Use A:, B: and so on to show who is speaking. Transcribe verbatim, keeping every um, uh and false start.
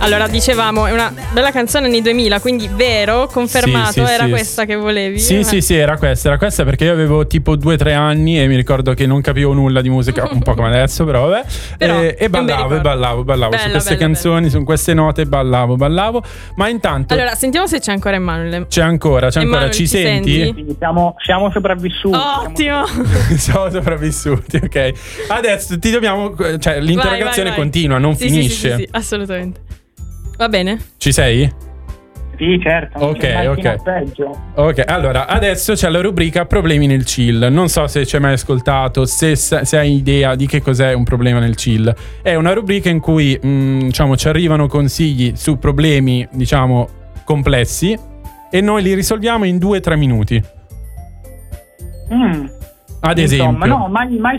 A: Allora, dicevamo, è una bella canzone anni duemila, quindi vero, confermato,
B: Sì, sì,
A: era
B: sì.
A: questa che volevi?
B: Sì,
A: Ma-
B: sì, sì, era questa, era questa perché io avevo tipo due o tre anni e mi ricordo che non capivo nulla di musica, un po' come adesso, però vabbè.
A: Però,
B: e, e
A: è un bel
B: ballavo, e
A: ricordo.
B: ballavo, ballavo su
A: Bella,
B: queste
A: bella,
B: canzoni, su queste note, ballavo, ballavo. Ma intanto
A: Allora, sentiamo se c'è ancora Emanuele.
B: c'è ancora, c'è ancora,
A: Emanuele,
B: ci
A: ci
B: senti?
A: senti?
C: Sì, siamo, siamo sopravvissuti.
A: Ottimo!
B: Siamo sopravvissuti, ok. Adesso ti dobbiamo, cioè l'interrogazione
A: Vai, vai, vai.
B: continua, non
A: Sì,
B: finisce.
A: Sì, sì, sì, sì, assolutamente. Va bene?
B: Ci sei?
C: Sì, certo.
B: Ok,
C: mai
B: ok.
C: fino a peggio.
B: Ok, allora adesso c'è la rubrica problemi nel chill. Non so se ci hai mai ascoltato, se, se hai idea di che cos'è un problema nel chill. È una rubrica in cui mh, diciamo ci arrivano consigli su problemi, diciamo, complessi e noi li risolviamo in due o tre minuti.
C: Mm.
B: Ad
C: Insomma,
B: esempio.
C: no, mai, mai